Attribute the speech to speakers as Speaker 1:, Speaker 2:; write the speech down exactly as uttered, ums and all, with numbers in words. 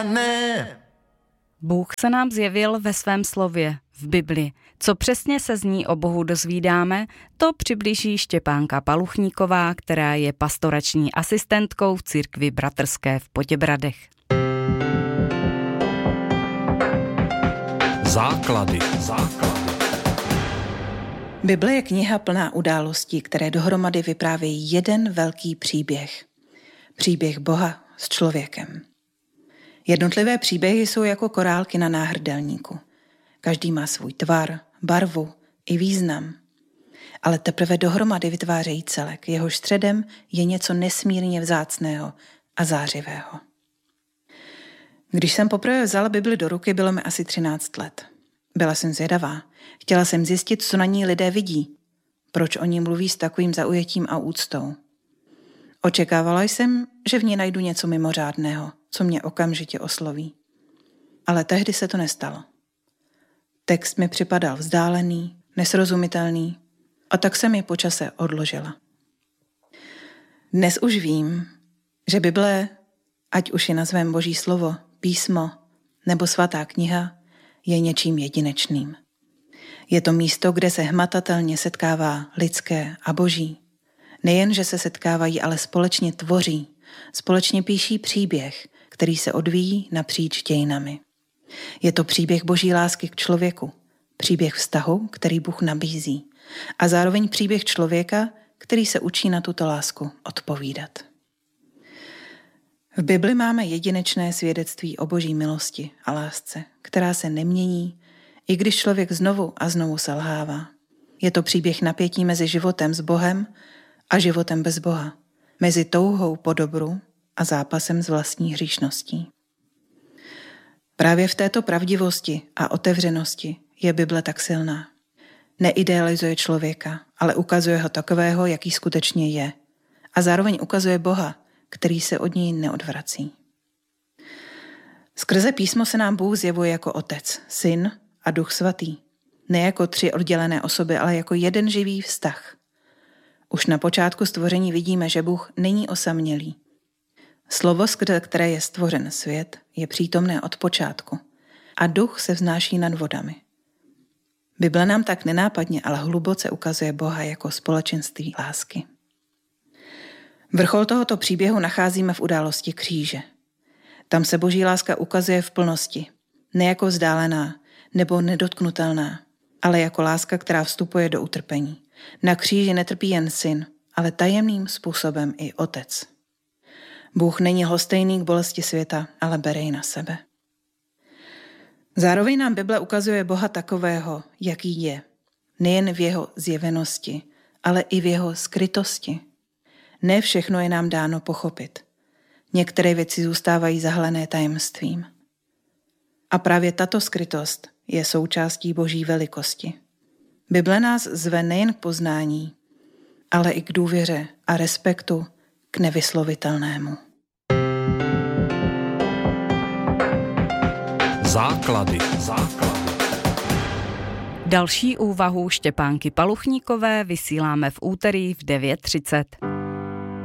Speaker 1: Ne.
Speaker 2: Bůh se nám zjevil ve svém slově, v Bibli. Co přesně se z ní o Bohu dozvídáme, to přiblíží Štěpánka Paluchníková, která je pastorační asistentkou v církvi bratrské v Poděbradech.
Speaker 1: Základy. Základy.
Speaker 3: Bible je kniha plná událostí, které dohromady vyprávějí jeden velký příběh. Příběh Boha s člověkem. Jednotlivé příběhy jsou jako korálky na náhrdelníku. Každý má svůj tvar, barvu i význam. Ale teprve dohromady vytvářejí celek. Jehož středem je něco nesmírně vzácného a zářivého. Když jsem poprvé vzala Bibli do ruky, bylo mi asi třináct let. Byla jsem zvědavá. Chtěla jsem zjistit, co na ní lidé vidí. Proč o ní mluví s takovým zaujetím a úctou. Očekávala jsem, že v ní najdu něco mimořádného, co mě okamžitě osloví. Ale tehdy se to nestalo. Text mi připadal vzdálený, nesrozumitelný a tak jsem ji po čase odložila. Dnes už vím, že Bible, ať už ji nazvem Boží slovo, písmo nebo svatá kniha, je něčím jedinečným. Je to místo, kde se hmatatelně setkává lidské a boží. Nejen, že se setkávají, ale společně tvoří, společně píší příběh, který se odvíjí napříč dějinami. Je to příběh boží lásky k člověku, příběh vztahu, který Bůh nabízí, a zároveň příběh člověka, který se učí na tuto lásku odpovídat. V Bibli máme jedinečné svědectví o boží milosti a lásce, která se nemění, i když člověk znovu a znovu selhává. Je to příběh napětí mezi životem s Bohem a životem bez Boha, mezi touhou po dobru a zápasem s vlastní hříšností. Právě v této pravdivosti a otevřenosti je Bible tak silná. Neidealizuje člověka, ale ukazuje ho takového, jaký skutečně je. A zároveň ukazuje Boha, který se od něj neodvrací. Skrze písmo se nám Bůh zjevuje jako Otec, Syn a Duch Svatý. Ne jako tři oddělené osoby, ale jako jeden živý vztah. Už na počátku stvoření vidíme, že Bůh není osamělý. Slovo, skrze které je stvořen svět, je přítomné od počátku a Duch se vznáší nad vodami. Bible nám tak nenápadně, ale hluboce ukazuje Boha jako společenství lásky. Vrchol tohoto příběhu nacházíme v události kříže. Tam se boží láska ukazuje v plnosti, ne jako vzdálená nebo nedotknutelná, ale jako láska, která vstupuje do utrpení. Na kříži netrpí jen syn, ale tajemným způsobem i otec. Bůh není lhostejný k bolesti světa, ale bere ji na sebe. Zároveň nám Bible ukazuje Boha takového, jaký je. Nejen v jeho zjevenosti, ale i v jeho skrytosti. Ne všechno je nám dáno pochopit. Některé věci zůstávají zahalené tajemstvím. A právě tato skrytost je součástí boží velikosti. Bible nás zve nejen k poznání, ale i k důvěře a respektu k nevyslovitelnému.
Speaker 1: Základy. Základy.
Speaker 2: Další úvahu Štěpánky Paluchníkové vysíláme v úterý v devět třicet.